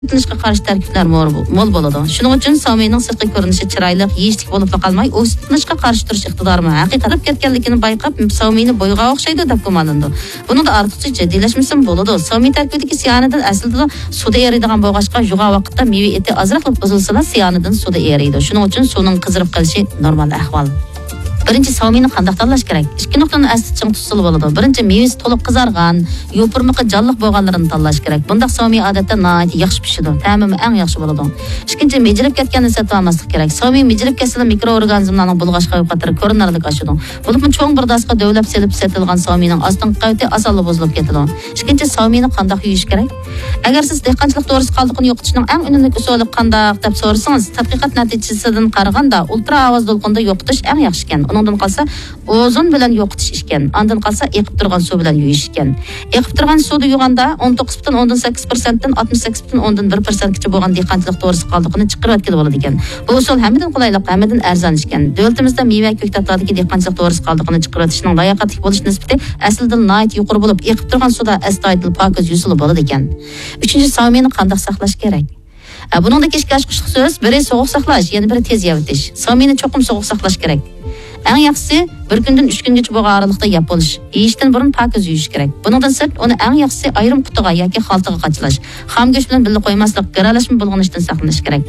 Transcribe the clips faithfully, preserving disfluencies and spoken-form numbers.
Tinishqa qarshi tarkiblar mo'l bo'ladi. Shuning uchun somining sirtqi ko'rinishi chiroyli, yeyishlik bo'lib qolmay, o'z tinishqa qarshi turish iqtidori haqiqatan ketganligini bayqab, somini bo'yga o'xshaydi deb gumonlandi. Buni da ortiqcha jiddiylashmasa bo'ladi. Somi tarkibidagi siyanidan aslida suvda eriydigan bo'lg'achqa juga vaqtda meva eti azroq buzilsa, siyanidan suvda eriydi. Shuning uchun suvning qizirib qolishi normal ahvol. Birinchi somini qanday tanlash kerak? Ikki nuqtani asli ching tutsa bo'ladi. Birinchi mevasi to'liq qizargan, yo'pirmiqi jonliq bo'lganlarini tanlash kerak. Bunda somi odatda nihoyat yaxshi pishadi. Ta'mi eng yaxshi bo'ladi. Ikkinchi mejilib ketganini sotmaslik kerak. Somi mejilib ketsa mikroorganizmlarning bulg'ash xavfi ko'rinarli oshadi. Bo'lib cho'ng bir dasqa dovlab selib setilgan somining ostin qavti asalli buzilib ketadi. Ikkinchi somini qanday yuyish kerak? Agar siz dehqonchilik to'g'risida qoldiqni yo'qotishning eng unumli usuli qanday deb so'rasangiz, tadqiqot natijasidan qaraganda ultra ovoz to'lqinda yo'qotish eng yaxshi ekan. Ondan qalsa ozon bilan yo'qotish ekan. Ondan qalsa eqib turgan suv bilan yuyish ekan. Eqib turgan suvda yuvganda o'n to'qqiz butun o'ndan sakkiz persent dan oltmish sakkiz butun o'ndan bir persent gacha bo'lgan dehqonchilik to'g'risida qoldiqni chiqarib o'tkazib bo'ladi ekan. Bu usul hammadan qulaylik, hammadan arzon ekan. Davlatimizda meva ko'ktatlardagi dehqonchilik to'g'risida qoldiqni chiqarib o'tishning layoqatli bo'lish nisbati aslida nihoyat yuqori bo'lib, eqib turgan suvda astoydil pokiz yusilib bo'ladi ekan. Uchinchi somini qanday saqlash kerak? Buningda kechki oshqishlik so'z, biri sovuq saqlash, yana biri tez yavitish. Somini cho'qim sovuq saqlash kerak. Eng yaxshisi bir kundan uch kungacha bo'lgan aralıqda yap bo'lish. Yeyishdan burun pokiz yuyish kerak. Buningdan sirt uni eng yaxshisi ayrim qutiga yoki xaltaga qachalash. Xom go'sht bilan birga qo'ymaslik, garalashma bulg'anishdan saqlanish kerak.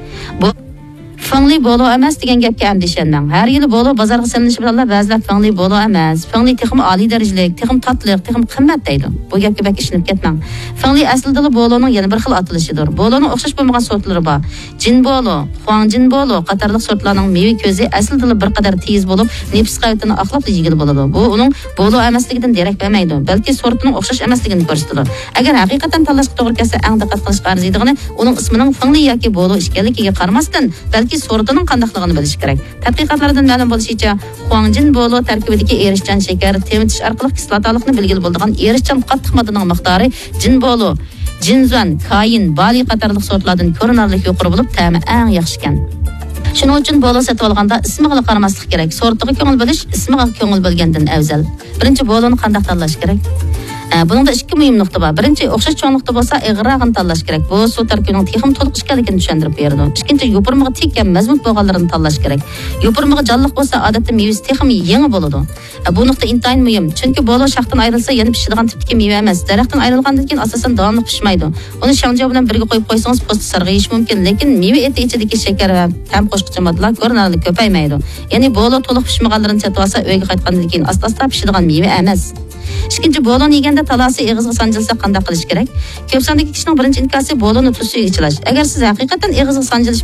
Bu fangli bolo emas degan gapga andishanmang. Har yili bolo bozorga salinishi bilan ba'zilar fangli bolo emas, fangli texim oliy darajalik, texim tatliq, texim qimmat deydi. Bu gapga bak ishinib ketmang. Fangli aslida boloning yana bir xil atilishidir. Boloning o'xshash bo'lmagan sortlari bor. Jin bolo, huangjin bolo qatorliq sortlarning meva ko'zi aslida bir qadar tez bo'lib, nefs qavatini oqlab yigil bo'ladi. Bu uning bolo emasligidan derak bermaydi, balki sortining o'xshash emasligini ko'rsatadi. Agar haqiqatan tanlashga to'g'ri kelsa, eng diqqat qilishga arziydigini uning ismining fangli yoki bolo ishkanligiga qaramasdan, balki sortining qandaqligini bilish kerak. Tadqiqotlardan ma'lum bo'lishicha, huangjin bolo tarkibidagi erishchan shakar temitish orqali kislotalikni belgili bo'ladigan erishchan qattiq moddaning miqdori jin bolo, jinzan, kayin, bali qatorliq sortlardan ko'rinarli yuqori bo'lib, ta'mi eng yaxshi ekan. Shuning uchun bolo sotib olganda ismiga qaramaslik kerak. Sortiga ko'ngil bo'lish ismiga ko'ngil bo'lgandan afzal. Birinchi boloni qanday tanlash kerak? Buningda ikki muhim nuqta bor. Birinchi, o'xshash cho'nliqda bo'lsa, ig'rog'ini tanlash kerak. Bu suv tarkibining texim to'liq ishkanligini tushuntirib beradi. Ikkinchi, yo'pirmiqi tekkan mazmun bo'lganlarini tanlash kerak. Yo'pirmiqi jonliq bo'lsa, odatda mevasi texim yangi bo'ladi. Bu nuqta intayin muhim. Chunki bolo shaxtdan ayrilsa, yana pishadigan tipdagi meva emas. Daraxtdan ayrilgandan keyin asosan davomli pishmaydi. Uni shangja bilan birga qo'yib qo'ysangiz, po'sti sarg'iyishi mumkin, lekin meva eti ichidagi shakar va ta'm qo'shqichi moddalar ko'rinarli ko'paymaydi. Ya'ni bolo to'liq pishmaganlarini sotib olsa, uyga qaytgandan keyin asta-asta pishadigan meva emas. Ikkinchi, boloni yeganda talasi eg'izga sanjilsa qanday qilish kerak? Ko'p sondagi kishining birinchi inkosi boloni tuzsiz ichilash. Agar siz haqiqatan eg'izga sanjilish